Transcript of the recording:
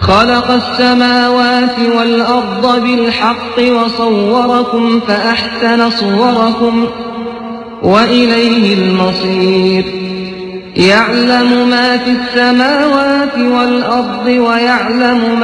خلق السماوات والأرض بالحق وصوركم فأحسن صوركم وإليه المصير يعلم ما في السماوات والأرض ويعلم